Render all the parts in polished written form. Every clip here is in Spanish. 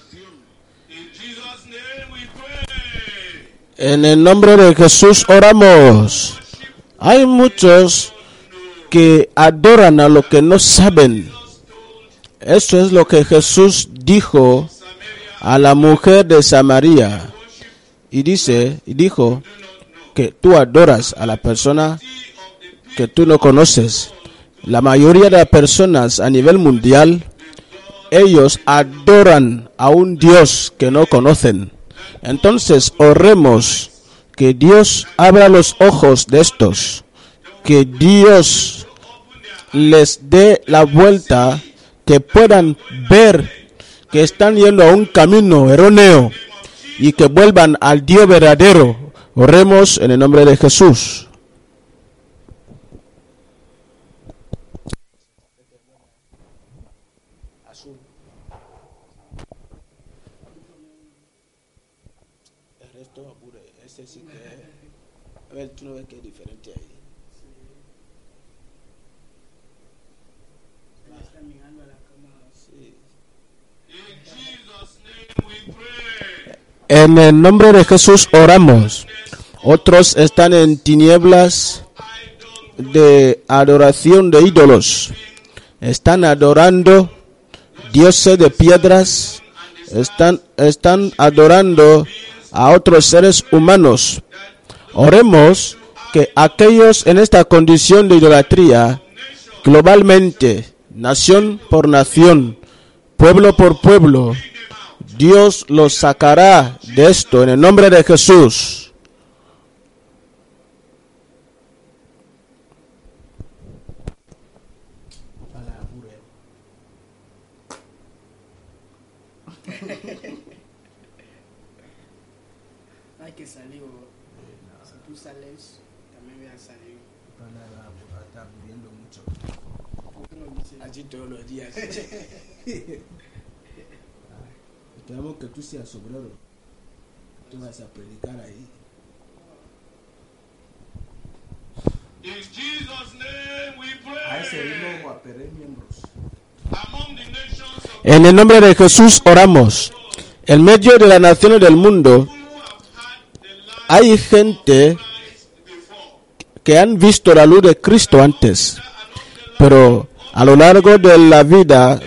En el nombre de Jesús oramos. Hay muchos que adoran a lo que no saben. Eso es lo que Jesús dijo a la mujer de Samaria. Y dijo que tú adoras a la persona que tú no conoces. La mayoría de las personas a nivel mundial, ellos adoran a un Dios que no conocen. Entonces oremos que Dios abra los ojos de estos, que Dios les dé la vuelta, que puedan ver que están yendo a un camino erróneo y que vuelvan al Dios verdadero. Oremos en el nombre de Jesús. En el nombre de Jesús oramos. Otros están en tinieblas de adoración de ídolos. Están adorando dioses de piedras. Están adorando a otros seres humanos. Oremos que aquellos en esta condición de idolatría, globalmente, nación por nación, pueblo por pueblo, Dios los sacará de esto en el nombre de Jesús. Hay que salir, si tú sales, también voy a salir. Está viviendo mucho. Así todos los días. Esperamos que tú seas obrero. Tú vas a predicar ahí. A ese ritmo voy a perder miembros. En el nombre de Jesús oramos. En medio de las naciones del mundo hay gente que han visto la luz de Cristo antes, pero a lo largo de la vida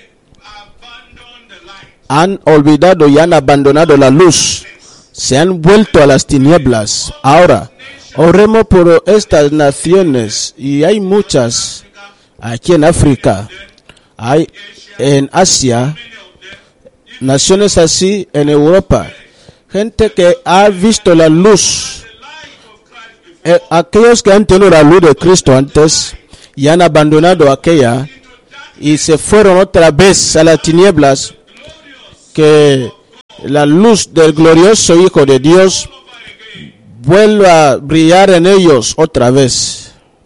han olvidado y han abandonado la luz, se han vuelto a las tinieblas. Ahora, oremos por estas naciones, y hay muchas aquí en África, hay en Asia, naciones así en Europa, gente que ha visto la luz. Aquellos que han tenido la luz de Cristo antes y han abandonado aquella y se fueron otra vez a las tinieblas, que la luz del glorioso Hijo de Dios vuelva a brillar en ellos otra vez.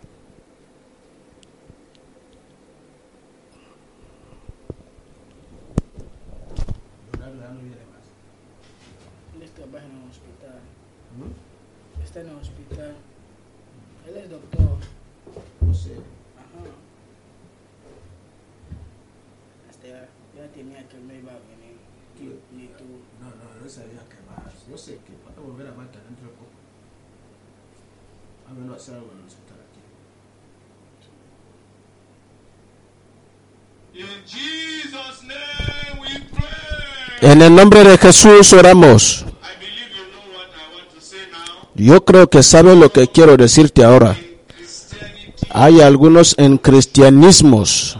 Él trabaja en un hospital. Está en el hospital. Él es doctor. No sé. Ajá. Hasta ya tenía que me iba a venir. Ni tú. No sabía que más. Yo sé que va a volver a Malta dentro de poco. A menos hacer algo en el hospital aquí. En el nombre de Jesús oramos. Yo creo que sabes lo que quiero decirte ahora. Hay algunos en cristianos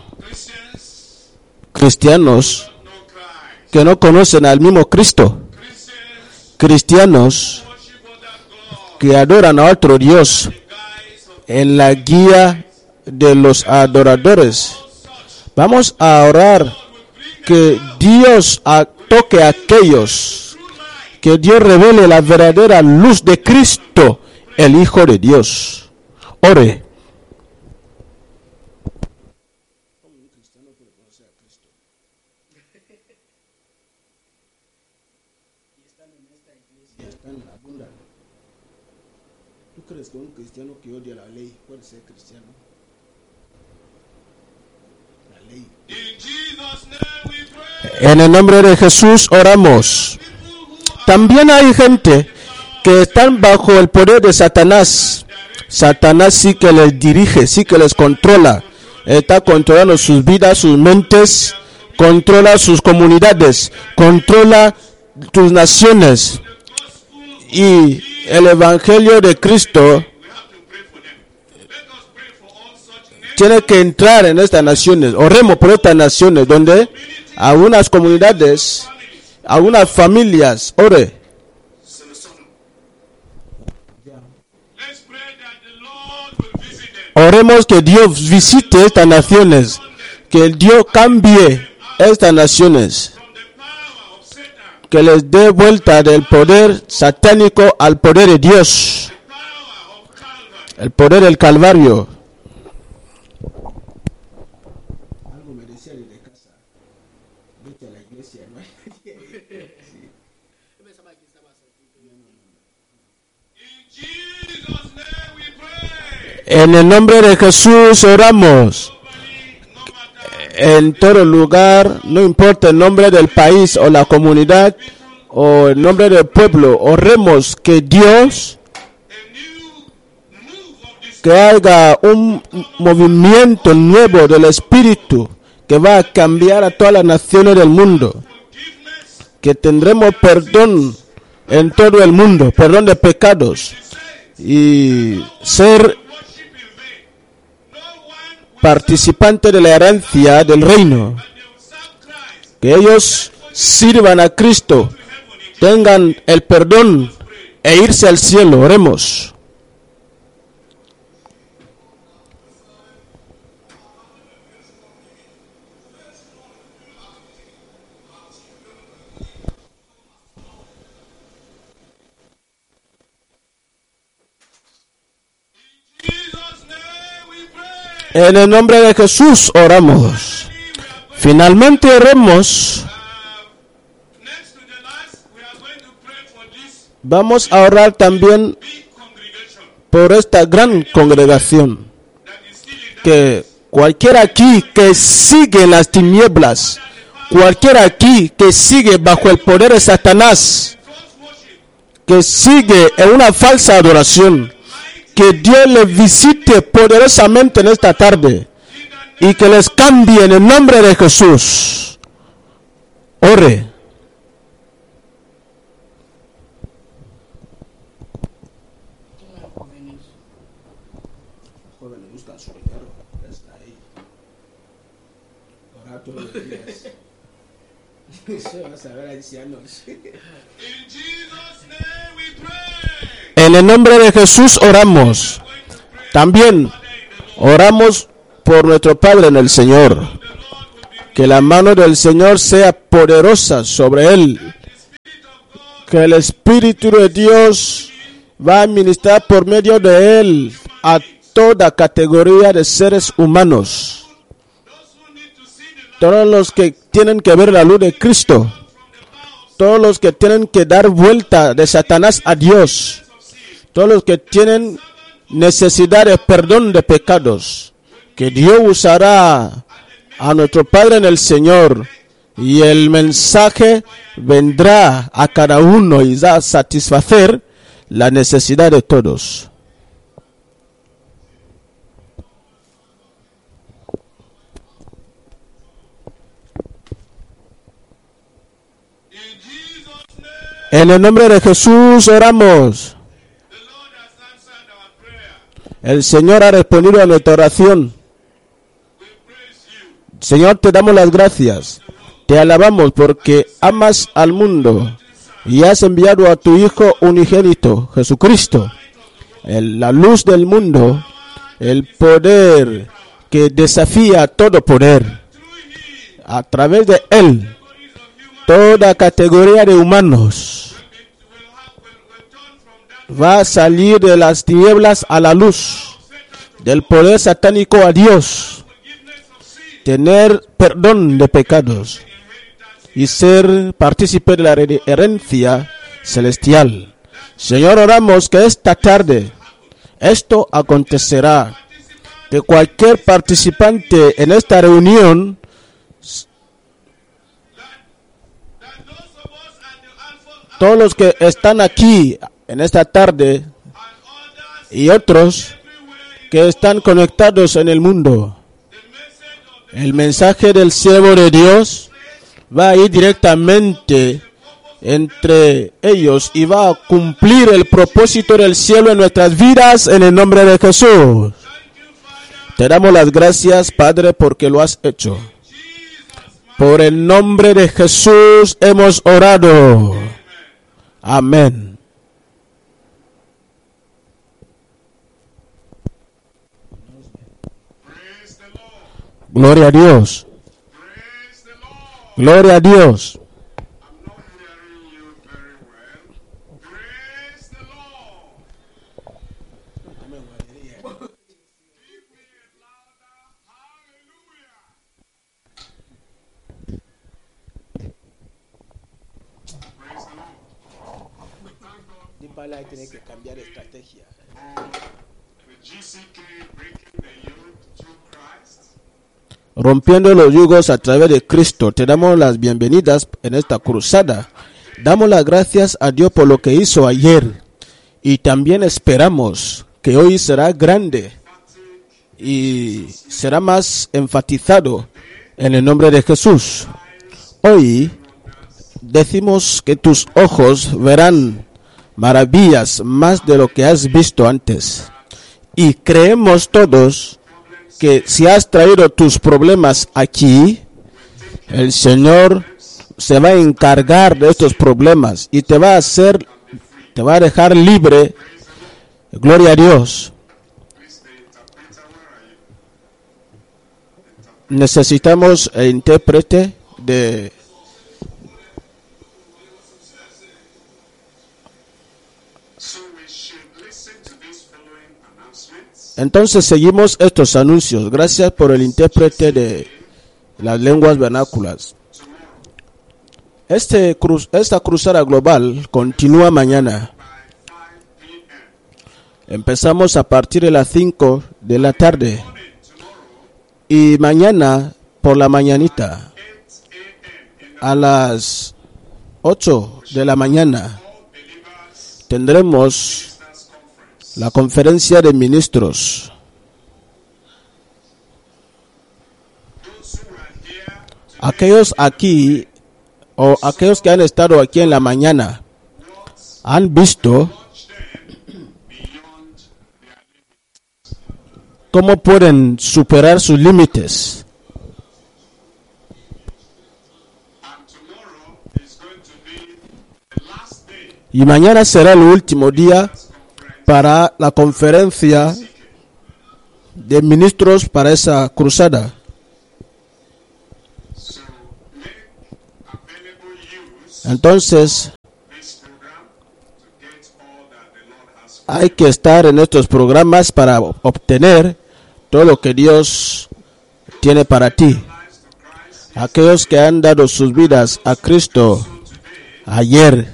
que no conocen al mismo Cristo. Cristianos que adoran a otro Dios en la guía de los adoradores. Vamos a orar que Dios toque a aquellos, que Dios revele la verdadera luz de Cristo, el Hijo de Dios. Ore. ¿Tú crees que un cristiano que odia la ley puede ser cristiano? La ley. En el nombre de Jesús oramos. También hay gente que están bajo el poder de Satanás. Satanás sí que les dirige, sí que les controla. Está controlando sus vidas, sus mentes, controla sus comunidades, controla tus naciones. Y el Evangelio de Cristo tiene que entrar en estas naciones. Oremos por estas naciones donde algunas comunidades, algunas familias, ore. Oremos que Dios visite estas naciones, que Dios cambie estas naciones, que les dé vuelta del poder satánico al poder de Dios, el poder del Calvario. En el nombre de Jesús oramos. En todo lugar, no importa el nombre del país o la comunidad o el nombre del pueblo, oremos que Dios, que haga un movimiento nuevo del Espíritu que va a cambiar a todas las naciones del mundo, que tendremos perdón en todo el mundo, perdón de pecados y ser participante de la herencia del reino, que ellos sirvan a Cristo, tengan el perdón e irse al cielo. Oremos. En el nombre de Jesús oramos. Finalmente oremos. Vamos a orar también por esta gran congregación. Que cualquiera aquí que sigue en las tinieblas, cualquiera aquí que sigue bajo el poder de Satanás, que sigue en una falsa adoración, que Dios les visite poderosamente en esta tarde y que les cambie en el nombre de Jesús. Ore. En el nombre de Jesús oramos. También oramos por nuestro Padre en el Señor. Que la mano del Señor sea poderosa sobre él. Que el Espíritu de Dios va a ministrar por medio de él a toda categoría de seres humanos. Todos los que tienen que ver la luz de Cristo. Todos los que tienen que dar vuelta de Satanás a Dios. Todos los que tienen necesidad de perdón de pecados, que Dios usará a nuestro Padre en el Señor y el mensaje vendrá a cada uno y va a satisfacer la necesidad de todos. En el nombre de Jesús oramos. El Señor ha respondido a nuestra oración. Señor, te damos las gracias. Te alabamos porque amas al mundo y has enviado a tu Hijo unigénito, Jesucristo, la luz del mundo, el poder que desafía todo poder. A través de Él, toda categoría de humanos va a salir de las tinieblas a la luz, del poder satánico a Dios, tener perdón de pecados y ser partícipe de la herencia celestial. Señor, oramos que esta tarde esto acontecerá, que cualquier participante en esta reunión todos los que están aquí en esta tarde y otros que están conectados en el mundo. El mensaje del siervo de Dios va a ir directamente entre ellos y va a cumplir el propósito del cielo en nuestras vidas en el nombre de Jesús. Te damos las gracias, Padre, porque lo has hecho. Por el nombre de Jesús hemos orado. Amén. Gloria a Dios. Gloria a Dios. Tiene que cambiar de estrategia. Rompiendo los yugos a través de Cristo. Te damos las bienvenidas en esta cruzada. Damos las gracias a Dios por lo que hizo ayer. Y también esperamos que hoy será grande y será más enfatizado en el nombre de Jesús. Hoy decimos que tus ojos verán maravillas más de lo que has visto antes. Y creemos todos que si has traído tus problemas aquí, el Señor se va a encargar de estos problemas y te va a dejar libre. Gloria a Dios. Necesitamos el intérprete de Entonces seguimos estos anuncios. Gracias por el intérprete de las lenguas vernáculas. Esta cruzada global continúa mañana. Empezamos a partir de las 5 de la tarde. Y mañana por la mañanita, a las 8 de la mañana, tendremos la conferencia de ministros. Aquellos aquí o aquellos que han estado aquí en la mañana han visto cómo pueden superar sus límites. Y mañana será el último día para la conferencia de ministros para esa cruzada. Entonces, hay que estar en estos programas para obtener todo lo que Dios tiene para ti. Aquellos que han dado sus vidas a Cristo ayer,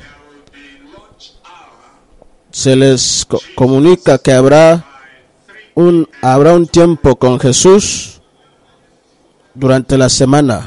se les comunica que habrá un tiempo con Jesús durante la semana.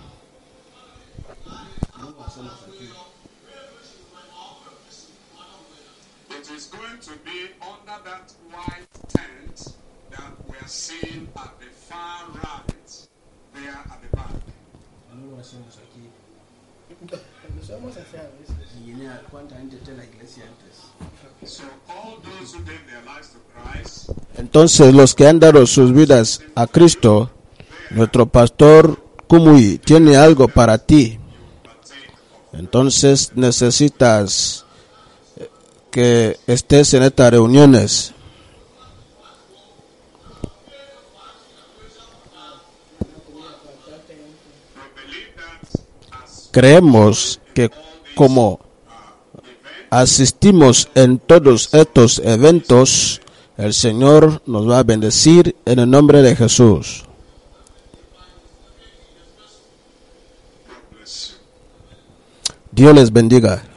Entonces, los que han dado sus vidas a Cristo, nuestro pastor Kumuyi tiene algo para ti. Entonces, necesitas que estés en estas reuniones. Creemos que como asistimos en todos estos eventos, el Señor nos va a bendecir en el nombre de Jesús. Dios les bendiga.